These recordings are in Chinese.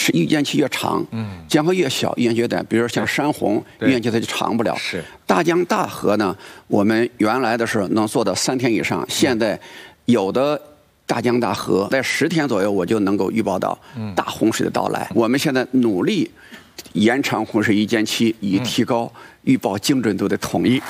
是预见期越长，江河越小，预见期越短。比如说像山洪，预见期它就长不了。 是大江大河呢，我们原来的是能做到3天以上，现在有的大江大河在10天左右，我就能够预报到大洪水的到来。我们现在努力延长洪水预见期，以提高预报精准度的统一。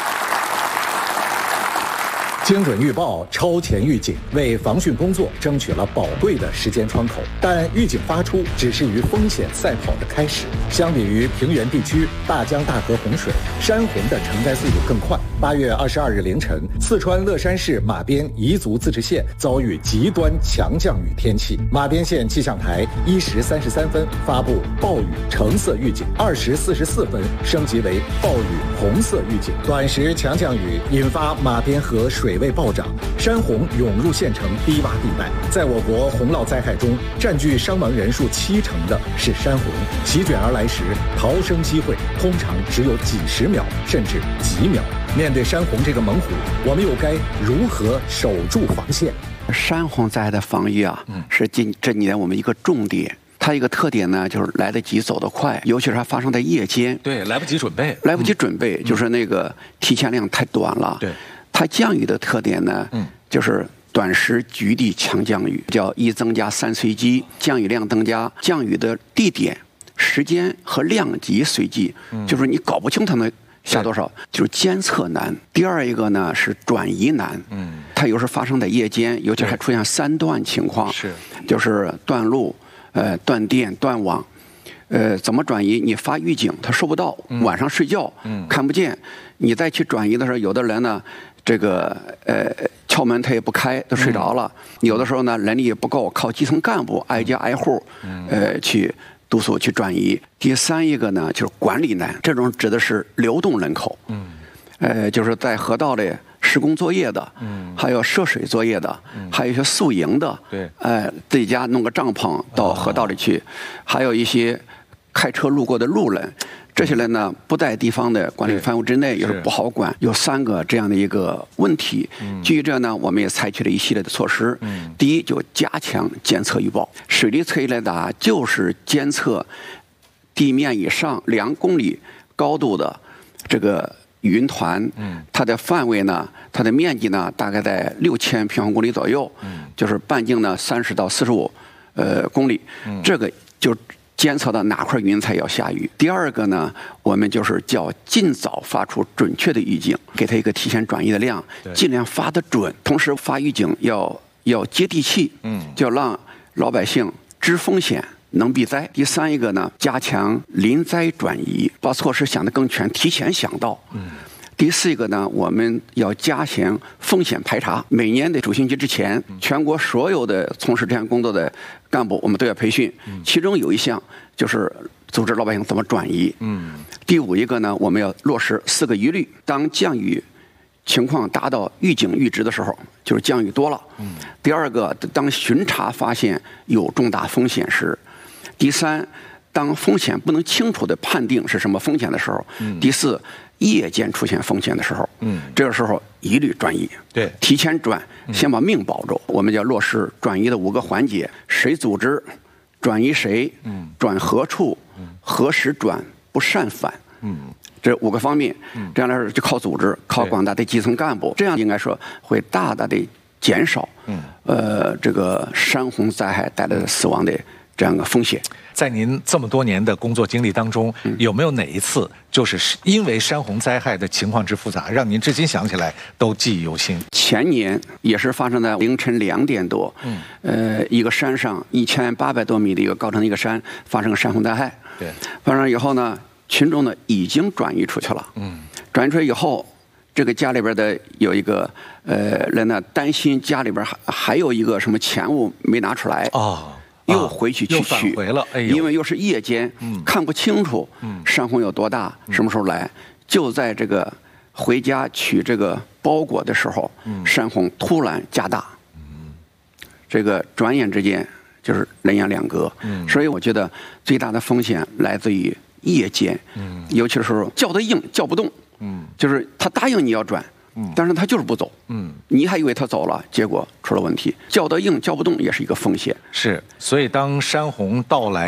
精准预报、超前预警，为防汛工作争取了宝贵的时间窗口。但预警发出只是与风险赛跑的开始。相比于平原地区大江大河洪水，山洪的承载速度更快。8月22日凌晨，四川乐山市马边彝族自治县遭遇极端强降雨天气。马边县气象台1时33分发布暴雨橙色预警，2时44分升级为暴雨红色预警。短时强降雨引发马边河水位暴涨，山洪涌入县城低洼地带。在我国洪涝灾害中，占据伤亡人数70%的是山洪。席卷而来时，逃生机会通常只有几十秒，甚至几秒。面对山洪这个猛虎，我们又该如何守住防线？ 山洪灾害的防御啊，是这几年我们一个重点。它一个特点呢，就是来得及，走得快，尤其是它发生在夜间。 对，来不及准备， 就是那个提前量太短了。 对， 它降雨的特点呢，就是短时局地强降雨，叫1增加3随机，降雨量增加，降雨的地点、时间和量级随机，就是你搞不清它能下多少，就是监测难。第二一个呢是转移难，它有时发生在夜间，尤其还出现3段情况，就是断路、断电、断网。怎么转移？你发预警，他收不到，晚上睡觉，看不见。你再去转移的时候，有的人呢，这个敲门他也不开，都睡着了。有的时候呢，人力也不够，靠基层干部挨家挨户，去督促去转移。第三一个呢，就是管理难，这种指的是流动人口，就是在河道里施工作业的，还有涉水作业的，还有一些宿营的，自己家弄个帐篷到河道里去，还有一些开车路过的路人，这些人呢不在地方的管理范围之内，也是不好管。有3个这样的一个问题。基于这呢，我们也采取了一系列的措施。第一，就加强监测预报。水利测仪雷达就是监测地面以上2公里高度的这个云团，它的范围呢，它的面积呢，大概在6000平方公里左右，就是半径呢30到45公里，这个就监测到哪块云彩要下雨。第二个呢，我们就是叫尽早发出准确的预警，给它一个提前转移的量，尽量发得准，同时发预警要接地气，就让老百姓知风险，能避灾。第三一个呢，加强临灾转移，把措施想得更全，提前想到。第四一个呢，我们要加强风险排查。每年的主汛期之前，全国所有的从事这项工作的干部，我们都要培训。其中有一项就是组织老百姓怎么转移。第5一个呢，我们要落实4个一律。当降雨情况达到预警阈值的时候，就是降雨多了。第2个，当巡查发现有重大风险时。第3，当风险不能清楚地判定是什么风险的时候。第4，夜间出现风险的时候，这个时候一律转移，提前转，先把命保住。我们要落实转移的5个环节：谁组织，转移谁，转何处，何时转，不擅返。这5个方面，这样来说就靠组织，靠广大的基层干部，这样应该说会大大的减少这个山洪灾害带来的死亡的这样的风险。 在您这么多年的工作经历当中，有没有哪一次就是因为山洪灾害的情况之复杂，让您至今想起来都记忆犹新？ 前年也是发生在凌晨2点多，一个山上1800多米的一个高程的一个山发生了山洪灾害。发生以后呢，群众呢已经转移出去了。转移出去以后，这个家里边的有一个人呢，担心家里边还有一个什么钱物没拿出来。又回去取，因为又是夜间，看不清楚山洪有多大，什么时候来，就在这个回家取这个包裹的时候，山洪突然加大，这个转眼之间就是人仰两隔。所以我觉得最大的风险来自于夜间，尤其是叫得硬叫不动，就是他答应你要转，但是他就是不走，你还以为他走了，结果出了问题。叫得硬叫不动也是一个风险。 是，所以当山洪到来